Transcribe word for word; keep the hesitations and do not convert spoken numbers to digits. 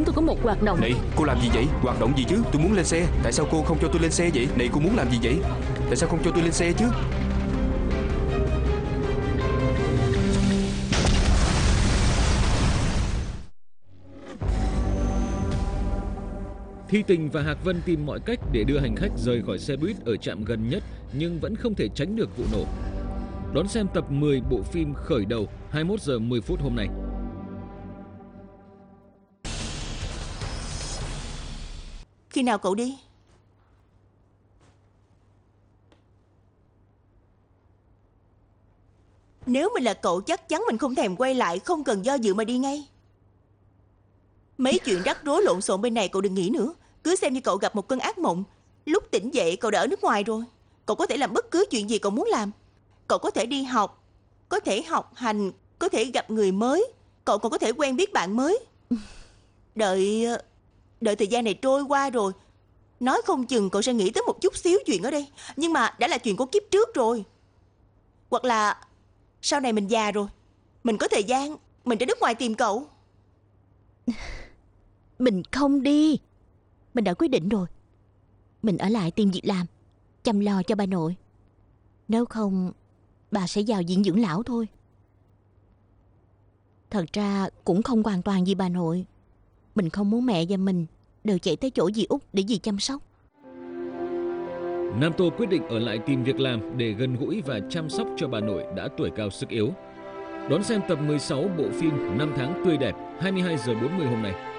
chúng tôi có một hoạt động. Này, cô làm gì vậy? Hoạt động gì chứ? Tôi muốn lên xe. Tại sao cô không cho tôi lên xe vậy? Này, cô muốn làm gì vậy? Tại sao không cho tôi lên xe chứ? Thi Tình và Hạc Vân tìm mọi cách để đưa hành khách rời khỏi xe buýt ở trạm gần nhất, nhưng vẫn không thể tránh được vụ nổ. Đón xem tập mười bộ phim khởi đầu hai mươi mốt giờ mười phút hôm nay. Khi nào cậu đi? Nếu mình là cậu chắc chắn mình không thèm quay lại, không cần do dự mà đi ngay. Mấy chuyện rắc rối lộn xộn bên này cậu đừng nghĩ nữa. Cứ xem như cậu gặp một cơn ác mộng. Lúc tỉnh dậy cậu đã ở nước ngoài rồi. Cậu có thể làm bất cứ chuyện gì cậu muốn làm. Cậu có thể đi học, có thể học hành, có thể gặp người mới. Cậu còn có thể quen biết bạn mới. Đợi Đợi thời gian này trôi qua rồi, nói không chừng cậu sẽ nghĩ tới một chút xíu chuyện ở đây. Nhưng mà đã là chuyện của kiếp trước rồi. Hoặc là sau này mình già rồi, mình có thời gian, mình ra nước ngoài tìm cậu. Mình không đi. Mình đã quyết định rồi. Mình ở lại tìm việc làm, chăm lo cho bà nội. Nếu không, bà sẽ vào viện dưỡng lão thôi. Thật ra cũng không hoàn toàn vì bà nội. Mình không muốn mẹ và mình đều chạy tới chỗ dì Út để dì chăm sóc. Nam Tô quyết định ở lại tìm việc làm để gần gũi và chăm sóc cho bà nội đã tuổi cao sức yếu. Đón xem tập mười sáu bộ phim Năm tháng tươi đẹp hai mươi hai giờ bốn mươi hôm nay.